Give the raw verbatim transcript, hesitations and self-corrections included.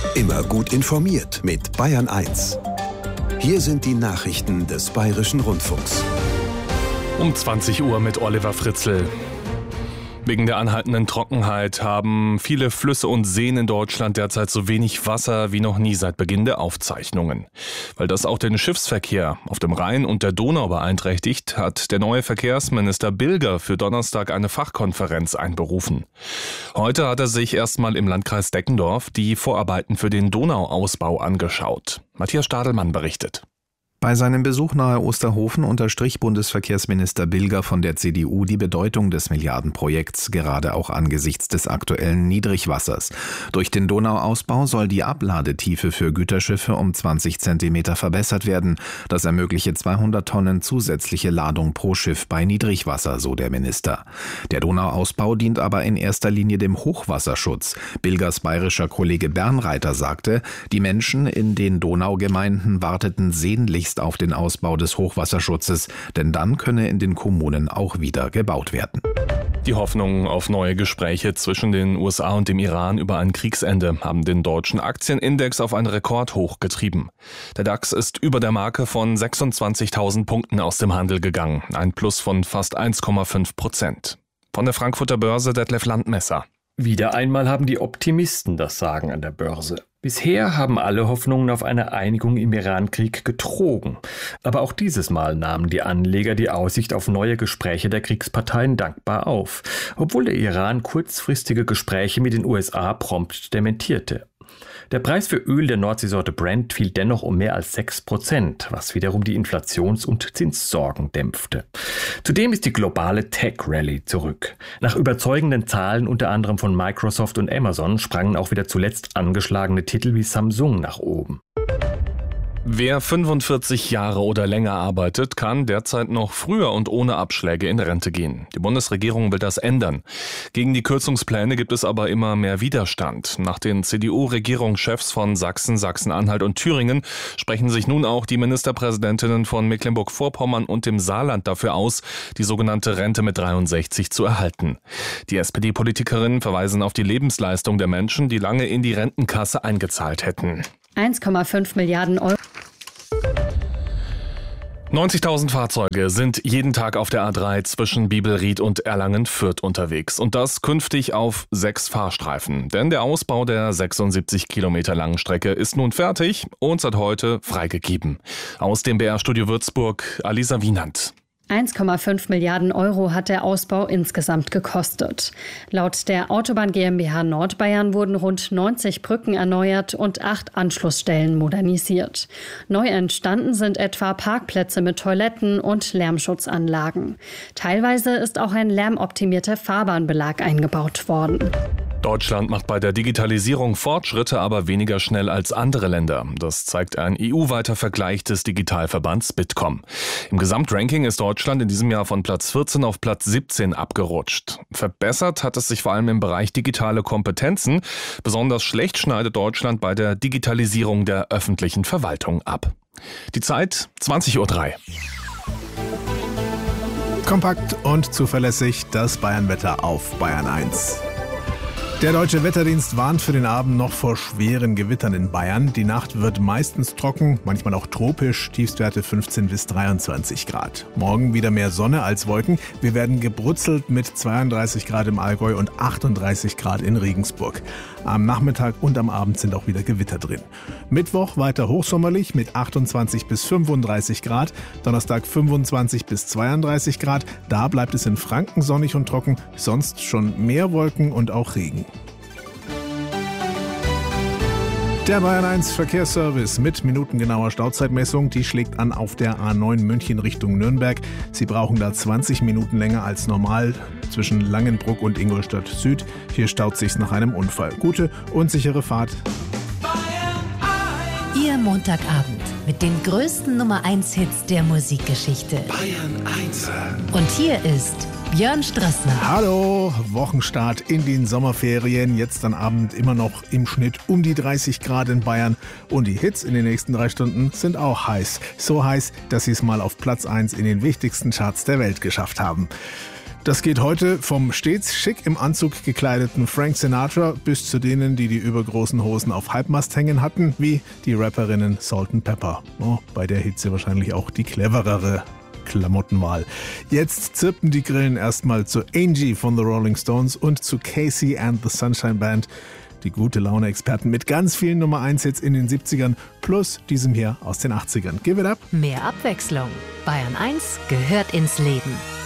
Immer gut informiert mit Bayern eins. Hier sind die Nachrichten des Bayerischen Rundfunks. Um zwanzig Uhr mit Oliver Fritzl. Wegen der anhaltenden Trockenheit haben viele Flüsse und Seen in Deutschland derzeit so wenig Wasser wie noch nie seit Beginn der Aufzeichnungen. Weil das auch den Schiffsverkehr auf dem Rhein und der Donau beeinträchtigt, hat der neue Verkehrsminister Bilger für Donnerstag eine Fachkonferenz einberufen. Heute hat er sich erstmal im Landkreis Deckendorf die Vorarbeiten für den Donauausbau angeschaut. Matthias Stadelmann berichtet. Bei seinem Besuch nahe Osterhofen unterstrich Bundesverkehrsminister Bilger von der C D U die Bedeutung des Milliardenprojekts, gerade auch angesichts des aktuellen Niedrigwassers. Durch den Donauausbau soll die Abladetiefe für Güterschiffe um zwanzig Zentimeter verbessert werden. Das ermögliche zweihundert Tonnen zusätzliche Ladung pro Schiff bei Niedrigwasser, so der Minister. Der Donauausbau dient aber in erster Linie dem Hochwasserschutz. Bilgers bayerischer Kollege Bernreiter sagte, die Menschen in den Donaugemeinden warteten sehnlichst auf den Ausbau des Hochwasserschutzes, denn dann könne in den Kommunen auch wieder gebaut werden. Die Hoffnungen auf neue Gespräche zwischen den U S A und dem Iran über ein Kriegsende haben den deutschen Aktienindex auf ein Rekordhoch getrieben. Der DAX ist über der Marke von sechsundzwanzigtausend Punkten aus dem Handel gegangen, ein Plus von fast eins Komma fünf Prozent. Von der Frankfurter Börse Detlef Landmesser. Wieder einmal haben die Optimisten das Sagen an der Börse. Bisher haben alle Hoffnungen auf eine Einigung im Iran-Krieg getrogen. Aber auch dieses Mal nahmen die Anleger die Aussicht auf neue Gespräche der Kriegsparteien dankbar auf, obwohl der Iran kurzfristige Gespräche mit den U S A prompt dementierte. Der Preis für Öl der Nordseesorte Brent fiel dennoch um mehr als sechs Prozent, was wiederum die Inflations- und Zinssorgen dämpfte. Zudem ist die globale Tech-Rallye zurück. Nach überzeugenden Zahlen unter anderem von Microsoft und Amazon sprangen auch wieder zuletzt angeschlagene Titel wie Samsung nach oben. Wer fünfundvierzig Jahre oder länger arbeitet, kann derzeit noch früher und ohne Abschläge in Rente gehen. Die Bundesregierung will das ändern. Gegen die Kürzungspläne gibt es aber immer mehr Widerstand. Nach den C D U-Regierungschefs von Sachsen, Sachsen-Anhalt und Thüringen sprechen sich nun auch die Ministerpräsidentinnen von Mecklenburg-Vorpommern und dem Saarland dafür aus, die sogenannte Rente mit dreiundsechzig zu erhalten. Die S P D-Politikerinnen verweisen auf die Lebensleistung der Menschen, die lange in die Rentenkasse eingezahlt hätten. eins Komma fünf Milliarden Euro. neunzigtausend Fahrzeuge sind jeden Tag auf der A drei zwischen Biebelried und Erlangen-Fürth unterwegs. Und das künftig auf sechs Fahrstreifen. Denn der Ausbau der sechsundsiebzig Kilometer langen Strecke ist nun fertig und seit heute freigegeben. Aus dem B R-Studio Würzburg, Alisa Wienand. eins Komma fünf Milliarden Euro hat der Ausbau insgesamt gekostet. Laut der Autobahn GmbH Nordbayern wurden rund neunzig Brücken erneuert und acht Anschlussstellen modernisiert. Neu entstanden sind etwa Parkplätze mit Toiletten und Lärmschutzanlagen. Teilweise ist auch ein lärmoptimierter Fahrbahnbelag eingebaut worden. Deutschland macht bei der Digitalisierung Fortschritte, aber weniger schnell als andere Länder. Das zeigt ein E U-weiter Vergleich des Digitalverbands Bitkom. Im Gesamtranking ist Deutschland in diesem Jahr von Platz vierzehn auf Platz siebzehn abgerutscht. Verbessert hat es sich vor allem im Bereich digitale Kompetenzen. Besonders schlecht schneidet Deutschland bei der Digitalisierung der öffentlichen Verwaltung ab. Die Zeit zwanzig Uhr drei. Kompakt und zuverlässig das Bayernwetter auf Bayern eins. Der Deutsche Wetterdienst warnt für den Abend noch vor schweren Gewittern in Bayern. Die Nacht wird meistens trocken, manchmal auch tropisch, Tiefstwerte fünfzehn bis dreiundzwanzig Grad. Morgen wieder mehr Sonne als Wolken. Wir werden gebrutzelt mit zweiunddreißig Grad im Allgäu und achtunddreißig Grad in Regensburg. Am Nachmittag und am Abend sind auch wieder Gewitter drin. Mittwoch weiter hochsommerlich mit achtundzwanzig bis fünfunddreißig Grad. Donnerstag fünfundzwanzig bis zweiunddreißig Grad. Da bleibt es in Franken sonnig und trocken, sonst schon mehr Wolken und auch Regen. Der Bayern eins Verkehrsservice mit minutengenauer Stauzeitmessung, die schlägt an auf der A neun München Richtung Nürnberg. Sie brauchen da zwanzig Minuten länger als normal zwischen Langenbruck und Ingolstadt Süd. Hier staut sich's nach einem Unfall. Gute und sichere Fahrt. Ihr Montagabend mit den größten Nummer eins Hits der Musikgeschichte. Bayern eins. Und hier ist Björn Strassner. Hallo, Wochenstart in den Sommerferien. Jetzt am Abend immer noch im Schnitt um die dreißig Grad in Bayern. Und die Hits in den nächsten drei Stunden sind auch heiß. So heiß, dass sie es mal auf Platz eins in den wichtigsten Charts der Welt geschafft haben. Das geht heute vom stets schick im Anzug gekleideten Frank Sinatra bis zu denen, die die übergroßen Hosen auf Halbmast hängen hatten, wie die Rapperinnen Salt and Pepper. Oh, bei der Hitze wahrscheinlich auch die cleverere Klamottenwahl. Jetzt zirpen die Grillen erstmal zu Angie von The Rolling Stones und zu Casey and the Sunshine Band. Die gute Laune-Experten mit ganz vielen Nummer eins Hits in den siebzigern plus diesem hier aus den achtzigern. Give it up. Mehr Abwechslung. Bayern eins gehört ins Leben.